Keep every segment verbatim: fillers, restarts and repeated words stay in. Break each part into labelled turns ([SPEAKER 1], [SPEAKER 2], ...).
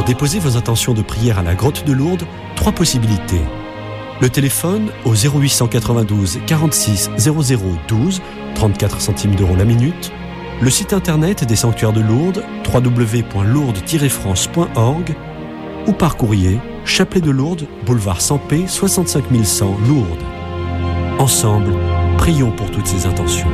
[SPEAKER 1] Pour déposer vos intentions de prière à la Grotte de Lourdes, trois possibilités. Le téléphone au zéro huit cent quatre-vingt-douze quarante-six zéro zéro douze, trente-quatre centimes d'euros la minute. Le site internet des sanctuaires de Lourdes, w w w point lourdes tiret france point org, ou par courrier, Chapelet de Lourdes, boulevard Sampé, soixante-cinq mille cent, Lourdes. Ensemble, prions pour toutes ces intentions.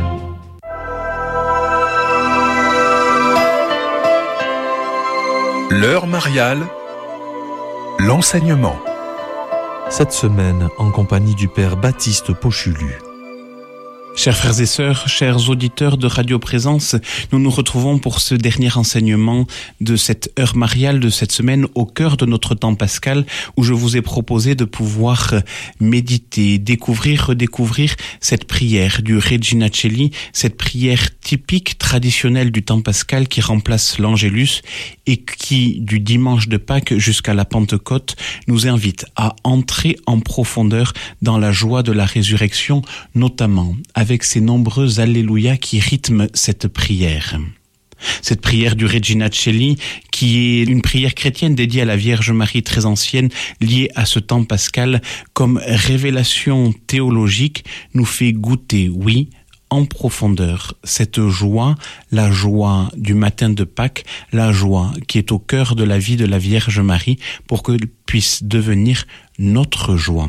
[SPEAKER 2] L'heure mariale, l'enseignement.
[SPEAKER 3] Cette semaine, en compagnie du Père Baptiste Pochulu.
[SPEAKER 4] Chers frères et sœurs, chers auditeurs de Radio Présence, nous nous retrouvons pour ce dernier enseignement de cette heure mariale de cette semaine au cœur de notre temps pascal où je vous ai proposé de pouvoir méditer, découvrir, redécouvrir cette prière du Regina Coeli, cette prière typique, traditionnelle du temps pascal qui remplace l'Angélus et qui, du dimanche de Pâques jusqu'à la Pentecôte, nous invite à entrer en profondeur dans la joie de la résurrection, notamment avec ces nombreux Alléluia qui rythment cette prière. Cette prière du Regina Coeli, qui est une prière chrétienne dédiée à la Vierge Marie très ancienne, liée à ce temps pascal, comme révélation théologique, nous fait goûter, oui, en profondeur, cette joie, la joie du matin de Pâques, la joie qui est au cœur de la vie de la Vierge Marie, pour qu'elle puisse devenir notre joie.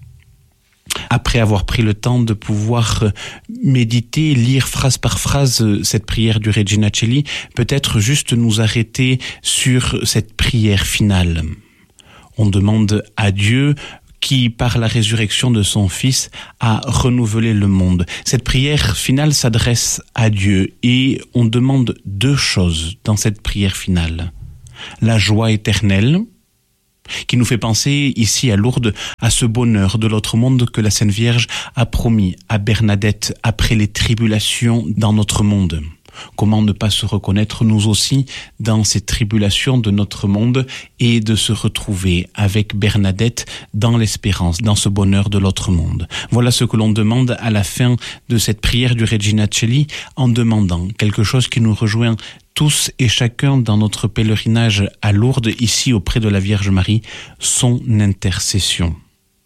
[SPEAKER 4] Après avoir pris le temps de pouvoir méditer, lire phrase par phrase cette prière du Regina Coeli, peut-être juste nous arrêter sur cette prière finale. On demande à Dieu qui, par la résurrection de son Fils, a renouvelé le monde. Cette prière finale s'adresse à Dieu et on demande deux choses dans cette prière finale. La joie éternelle, qui nous fait penser ici à Lourdes à ce bonheur de l'autre monde que la Sainte Vierge a promis à Bernadette après les tribulations dans notre monde. Comment ne pas se reconnaître nous aussi dans ces tribulations de notre monde et de se retrouver avec Bernadette dans l'espérance, dans ce bonheur de l'autre monde. Voilà ce que l'on demande à la fin de cette prière du Regina Coeli en demandant quelque chose qui nous rejoint tous et chacun dans notre pèlerinage à Lourdes, ici auprès de la Vierge Marie, son intercession.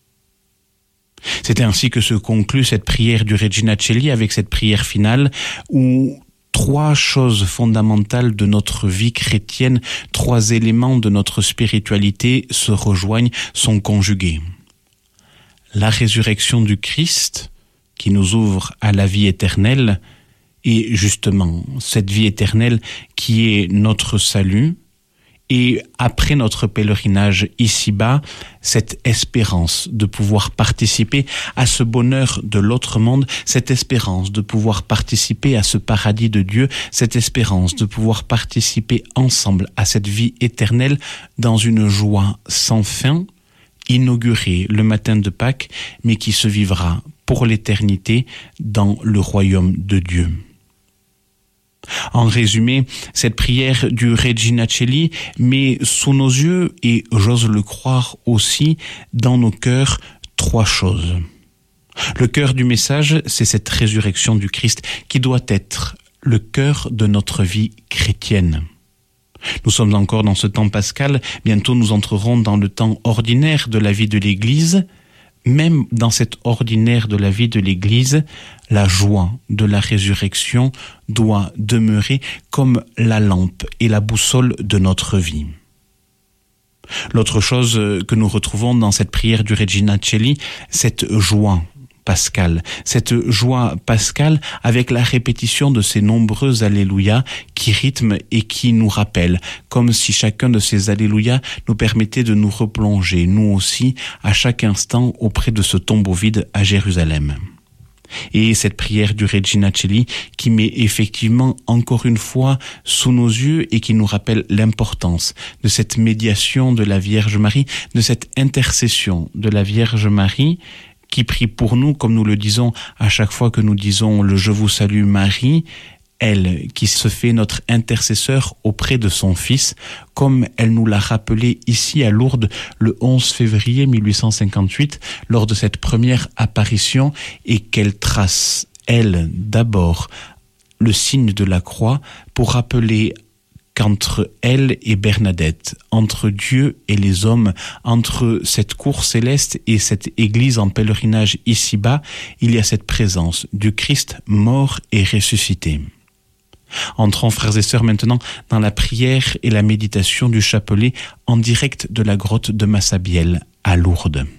[SPEAKER 4] C'est ainsi que se conclut cette prière du Regina Coeli avec cette prière finale où trois choses fondamentales de notre vie chrétienne, trois éléments de notre spiritualité se rejoignent, sont conjugués. La résurrection du Christ, qui nous ouvre à la vie éternelle, et justement, cette vie éternelle qui est notre salut, et après notre pèlerinage ici-bas, cette espérance de pouvoir participer à ce bonheur de l'autre monde, cette espérance de pouvoir participer à ce paradis de Dieu, cette espérance de pouvoir participer ensemble à cette vie éternelle dans une joie sans fin, inaugurée le matin de Pâques, mais qui se vivra pour l'éternité dans le royaume de Dieu. En résumé, cette prière du Regina Coeli met sous nos yeux, et j'ose le croire aussi, dans nos cœurs, trois choses. Le cœur du message, c'est cette résurrection du Christ qui doit être le cœur de notre vie chrétienne. Nous sommes encore dans ce temps pascal, bientôt nous entrerons dans le temps ordinaire de la vie de l'Église. Même dans cet ordinaire de la vie de l'Église, la joie de la résurrection doit demeurer comme la lampe et la boussole de notre vie. L'autre chose que nous retrouvons dans cette prière du Regina Coeli, cette joie pascale, cette joie pascale avec la répétition de ces nombreux Alléluia qui rythment et qui nous rappellent, comme si chacun de ces Alléluia nous permettait de nous replonger, nous aussi, à chaque instant auprès de ce tombeau vide à Jérusalem. Et cette prière du Regina Coeli qui met effectivement encore une fois sous nos yeux et qui nous rappelle l'importance de cette médiation de la Vierge Marie, de cette intercession de la Vierge Marie qui prie pour nous, comme nous le disons à chaque fois que nous disons le « Je vous salue Marie », elle qui se fait notre intercesseur auprès de son Fils, comme elle nous l'a rappelé ici à Lourdes le onze février mille huit cent cinquante-huit, lors de cette première apparition, et qu'elle trace, elle, d'abord, le signe de la croix pour rappeler qu'entre elle et Bernadette, entre Dieu et les hommes, entre cette cour céleste et cette église en pèlerinage ici-bas, il y a cette présence du Christ mort et ressuscité. Entrons, frères et sœurs, maintenant dans la prière et la méditation du chapelet en direct de la grotte de Massabielle à Lourdes.